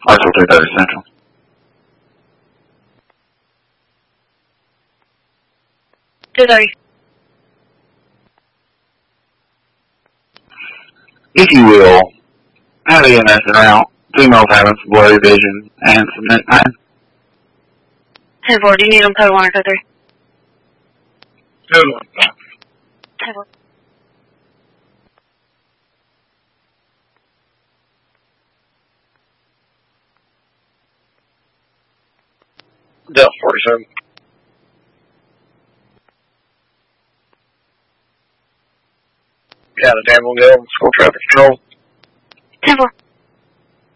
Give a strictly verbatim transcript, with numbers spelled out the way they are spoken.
Hartsville three thirty Central. two thirty. If you will, have E M S around. Females having some blurry vision and some midnight. ten four, do you need them code one or code three? Good one. ten four. Delta forty-seven. Got a Danville Gill, school traffic control. ten four.